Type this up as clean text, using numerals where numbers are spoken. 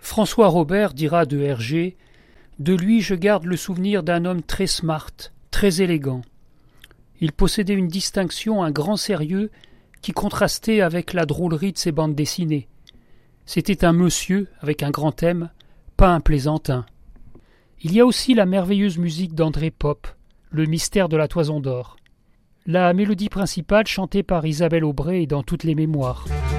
François Robert dira de Hergé: de lui je garde le souvenir d'un homme très smart, très élégant. Il possédait une distinction, un grand sérieux qui contrastait avec la drôlerie de ses bandes dessinées. C'était un monsieur avec un grand M, pas un plaisantin. Il y a aussi la merveilleuse musique d'André Pope, le mystère de la Toison d'Or. La mélodie principale chantée par Isabelle Aubray est dans toutes les mémoires.